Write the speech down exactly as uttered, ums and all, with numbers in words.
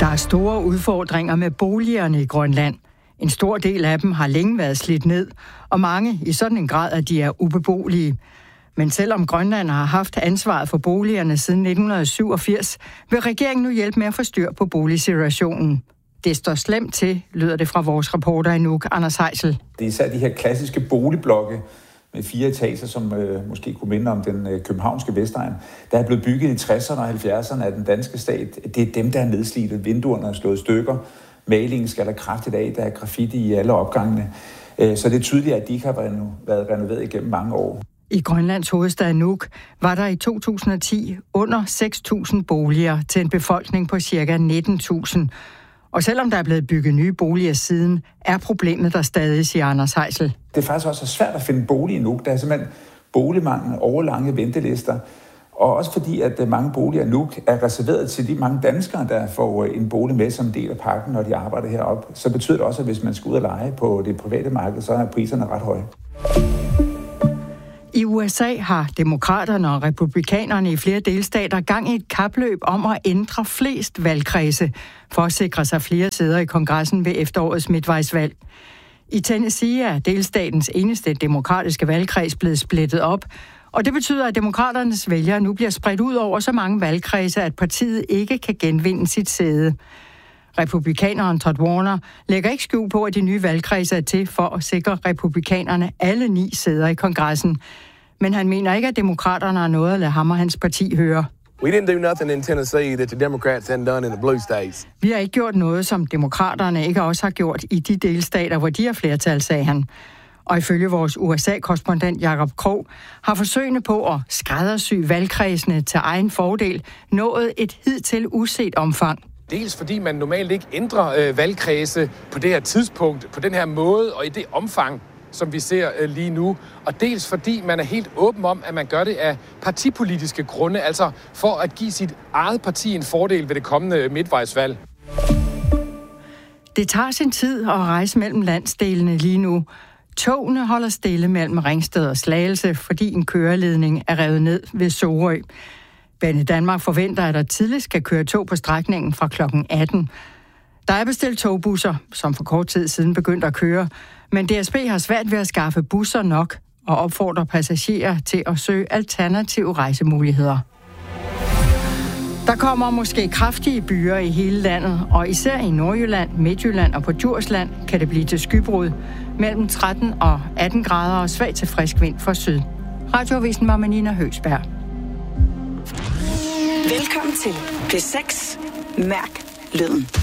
Der er store udfordringer med boligerne i Grønland. En stor del af dem har længe været slidt ned, og mange i sådan en grad, at de er ubeboelige. Men selvom Grønland har haft ansvaret for boligerne siden nitten syvogfirs, vil regeringen nu hjælpe med at få styr på boligsituationen. Det står slemt til, lyder det fra vores reporter i Nuuk, Anders Heisel. Det er især de her klassiske boligblokke med fire etager, som øh, måske kunne minde om den øh, københavnske Vestegn, der er blevet bygget i tresserne og halvfjerdserne af den danske stat. Det er dem, der er nedslidte. Vinduerne er slået stykker. Malingen skal der kraftigt af. Der er graffiti i alle opgangene. Øh, så det er tydeligt, at de ikke har været renoveret igennem mange år. I Grønlands hovedstad Nuuk var der i to tusind og ti under seks tusind boliger til en befolkning på ca. nitten tusind. Og selvom der er blevet bygget nye boliger siden, er problemet der stadig, siger Anders Heisel. Det er faktisk også svært at finde bolig i Nuuk. Der er simpelthen boligmangel, overlange ventelister. Og også fordi, at mange boliger i Nuuk er reserveret til de mange danskere, der får en bolig med som del af pakken, når de arbejder heroppe. Så betyder det også, at hvis man skal ud og lege på det private marked, så er priserne ret høje. I U S A har demokraterne og republikanerne i flere delstater gang i et kapløb om at ændre flest valgkredse for at sikre sig flere sæder i kongressen ved efterårets midtvejsvalg. I Tennessee er delstatens eneste demokratiske valgkreds blevet splittet op, og det betyder, at demokraternes vælgere nu bliver spredt ud over så mange valgkredse, at partiet ikke kan genvinde sit sæde. Republikaneren Todd Warner lægger ikke skjul på, at de nye valgkredse er til for at sikre republikanerne alle ni sæder i kongressen. Men han mener ikke, at demokraterne har noget at lade ham og hans parti høre. We didn't do nothing in Tennessee that the Democrats hadn't done in the blue states. Vi har ikke gjort noget, som demokraterne ikke også har gjort i de delstater, hvor de har flertal, sagde han. Og ifølge vores U S A-korrespondent Jakob Krog har forsøgene på at skræddersy valgkredsene til egen fordel nået et hidtil uset omfang. Dels fordi man normalt ikke ændrer øh, valgkredse på det her tidspunkt, på den her måde og i det omfang, som vi ser øh, lige nu. Og dels fordi man er helt åben om, at man gør det af partipolitiske grunde, altså for at give sit eget parti en fordel ved det kommende midtvejsvalg. Det tager sin tid at rejse mellem landsdelene lige nu. Togene holder stille mellem Ringsted og Slagelse, fordi en køreledning er revet ned ved Sorø. Banedanmark forventer, at der tidligst skal køre tog på strækningen fra klokken atten. Der er bestilt togbusser, som for kort tid siden begyndte at køre, men D S B har svært ved at skaffe busser nok og opfordrer passagerer til at søge alternative rejsemuligheder. Der kommer måske kraftige byer i hele landet, og især i Nordjylland, Midtjylland og på Djursland kan det blive til skybrud mellem tretten og atten grader og svag til frisk vind fra syd. Radioavisen var med Nina Høgsberg. Velkommen til P seks. Mærk lyden.